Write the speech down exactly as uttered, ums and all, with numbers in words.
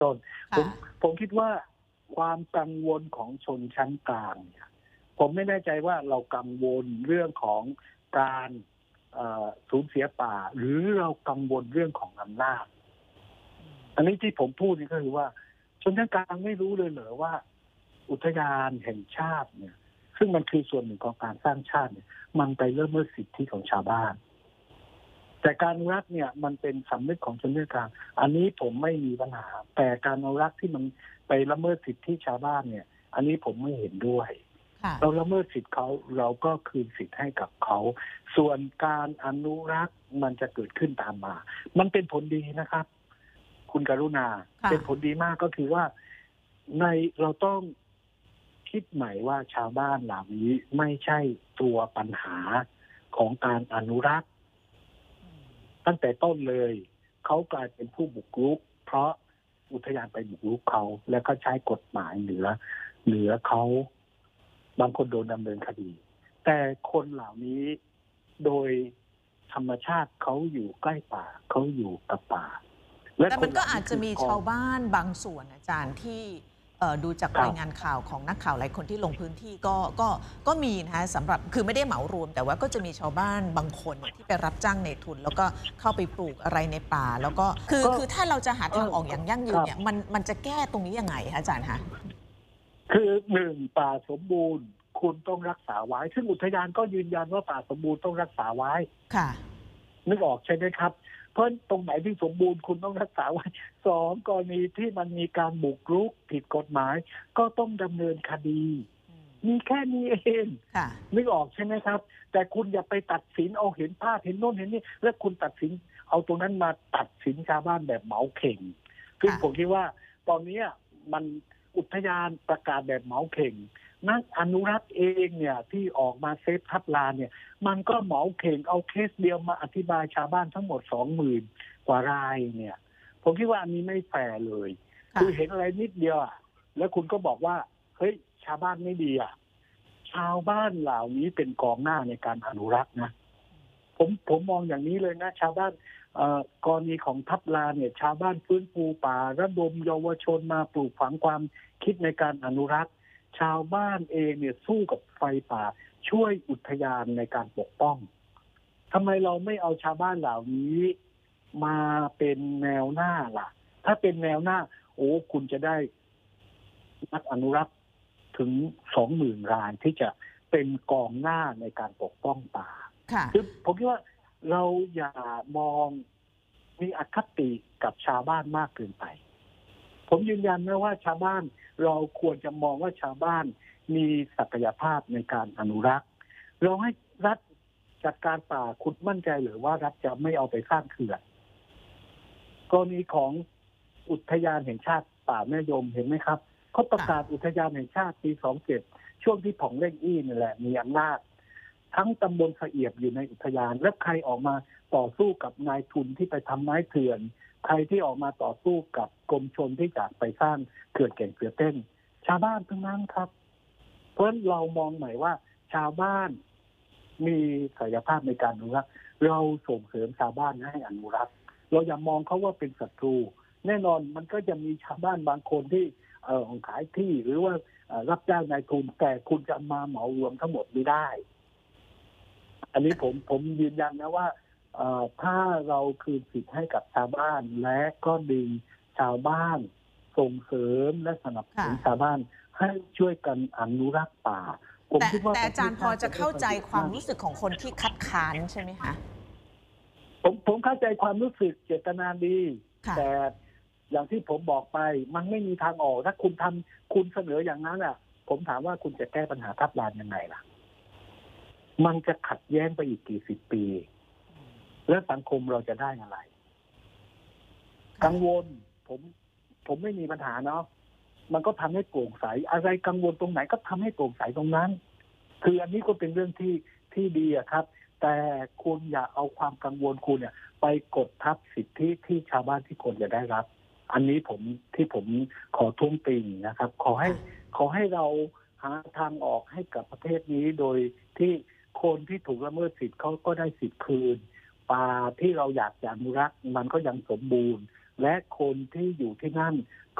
ต้นผมผมคิดว่าความกังวลของชนชั้นกลางเนี่ยผมไม่แน่ใจว่าเรากังวลเรื่องของการสูญเสียป่าหรือเรากังวลเรื่องของอำนาจอันนี้ที่ผมพูดนี่ก็คือว่าชนชั้นกลางไม่รู้เลยเหรอว่าอุทยานแห่งชาติเนี่ยซึ่งมันคือส่วนหนึ่งของการสร้างชาติเนี่ยมันไปละเมิดสิทธิของชาวบ้านแต่การอนุรักษ์เนี่ยมันเป็นสำนึกของชนชั้นกลางอันนี้ผมไม่มีปัญหาแต่การอนุรักษ์ที่มันไปละเมิดสิทธิชาวบ้านเนี่ยอันนี้ผมไม่เห็นด้วยเราละเมิดสิทธิเขาเราก็คืนสิทธิให้กับเขาส่วนการอนุรักษ์มันจะเกิดขึ้นตามมามันเป็นผลดีนะครับคุณกรุณาเป็นผลดีมากก็คือว่าในเราต้องคิดใหม่ว่าชาวบ้านเหล่านี้ไม่ใช่ตัวปัญหาของการอนุรักษ์ตั้งแต่ต้นเลยเขากลายเป็นผู้บุกรุกเพราะอุทยานไปบุกรุกเขาแล้วก็ใช้กฎหมายเหนือเหนือเขาบางคนโดนดำเนินคดีแต่คนเหล่านี้โดยธรรมชาติเขาอยู่ใกล้ป่าเขาอยู่กับป่าแต่มันก็อาจจะมีชาวบ้านบางส่วนอาจารย์ที่ดูจากรายงานข่าวของนักข่าวหลายคนที่ลงพื้นที่ก็ก็ก็มีนะคะสำหรับคือไม่ได้เหมารวมแต่ว่าก็จะมีชาวบ้านบางคนที่ไปรับจ้างในทุนแล้วก็เข้าไปปลูกอะไรในป่าแล้วก็คือคือถ้าเราจะหาทางออกอย่างยั่งยืนเนี่ยมันมันจะแก้ตรงนี้ยังไงคะอาจารย์คะคือหนึ่งป่าสมบูรณ์คุณต้องรักษาไว้ซึ่งอุทยานก็ยืนยันว่าป่าสมบูรณ์ต้องรักษาไว้ค่ะนึกออกใช่ไหมครับเพราะตรงไหนที่สมบูรณ์คุณต้องรักษาไว้สองกรณีที่มันมีการบุกรุกผิดกฎหมายก็ต้องดำเนินคดีมีแค่นี้เองนึกออกใช่ไหมครับแต่คุณอย่าไปตัดสินเอาเห็นภาพเห็นโน่นเห็นนี่แล้วคุณตัดสินเอาตรงนั้นมาตัดสินชาวบ้านแบบเหมาเข่งคือผมคิดว่าตอนนี้มันอุทยานประกาศแบบเหมาเข่งนักอนุรักษ์เองเนี่ยที่ออกมาเซฟทับลานเนี่ยมันก็เหมาเข่งเอาเคสเดียวมาอธิบายชาวบ้านทั้งหมดสองหมื่นกว่ารายเนี่ยผมคิดว่าอันนี้ไม่แฟร์เลยคือเห็นอะไรนิดเดียวแล้วคุณก็บอกว่าเฮ้ยชาวบ้านไม่ดีอ่ะชาวบ้านเหล่านี้เป็นกองหน้าในการอนุรักษ์นะผมผมมองอย่างนี้เลยนะชาวบ้านกรณีของทับลานเนี่ยชาวบ้านฟื้นฟูป่าระดมเยาวชนมาปลูกฝังความคิดในการอนุรักษ์ชาวบ้านเองเนี่ยสู้กับไฟป่าช่วยอุทยานในการปกป้องทำไมเราไม่เอาชาวบ้านเหล่านี้มาเป็นแนวหน้าล่ะถ้าเป็นแนวหน้าโอ้คุณจะได้นักอนุรักษ์ถึงสองหมื่นรายที่จะเป็นกองหน้าในการปกป้องป่าคือผมคิดว่าเราอย่ามองมีอคติกับชาวบ้านมากเกินไปผมยืนยันนะว่าชาวบ้านเราควรจะมองว่าชาวบ้านมีศักยภาพในการอนุรักษ์เราให้รัฐจัดการป่าคุณมั่นใจหรือว่ารัฐจะไม่เอาไปสร้างเขื่อนกรณีของอุทยานแห่งชาติป่าแม่ยมเห็นไหมครับเขาประกาศอุทยานแห่งชาติปีสองเจ็ดช่วงที่ผ่องเล่งอี้นี่แหละมีอำนาจทั้งตำบลสะเอียบอยู่ในอุทยานและใครออกมาต่อสู้กับนายทุนที่ไปทำไม้เถื่อนใครที่ออกมาต่อสู้กับกรมชลที่จะไปสร้างเขื่อนแก่งเสือเต้นชาวบ้านทั้งนั้นครับเพราะเรามองหมายว่าชาวบ้านมีศักยภาพในการอนุรักษ์เราส่งเสริมชาวบ้านให้อนุรักษ์เราอย่ามองเขาว่าเป็นศัตรูแน่นอนมันก็จะมีชาวบ้านบางคนที่เอ่อขายที่หรือว่ารับจ้างนายทุนแต่คุณจะมาเหมารวมทั้งหมดไม่ได้อันนี้ผมผมยืนยันนะว่าถ้าเราคืนสิทธิ์ให้กับชาวบ้านและก็ดึงชาวบ้านส่งเสริมและสนับสนุนชาวบ้านให้ช่วยกันอนุรักษ์ป่าแต่แต่อาจารย์พอจะเข้าใจความรู้สึกของคนที่คัดค้านใช่ไหมคะผมผมเข้าใจความรู้สึกเจตนาดีแต่อย่างที่ผมบอกไปมันไม่มีทางออกถ้าคุณทำคุณเสนออย่างนั้นอ่ะผมถามว่าคุณจะแก้ปัญหาทับลานยังไงล่ะมันจะขัดแย้งไปอีกกี่สิบปีแล้วสังคมเราจะได้อะไรกังวลผมผมไม่มีปัญหาเนาะมันก็ทำให้โปร่งใสอะไรกังวลตรงไหนก็ทำให้โปร่งใสตรงนั้นคืออันนี้ก็เป็นเรื่องที่ที่ดีอะครับแต่คุณอย่าเอาความกังวลคุณเนี่ยไปกดทับสิทธิที่ชาวบ้านที่ควรจะได้รับอันนี้ผมที่ผมขอทุ่มติงนะครับขอให้ขอให้เราหาทางออกให้กับประเทศนี้โดยที่คนที่ถูกละเมิดสิทธิ์เขาก็ได้สิทธิ์คืนป่าที่เราอยากจะอนุรักษ์มันก็ยังสมบูรณ์และคนที่อยู่ที่นั่น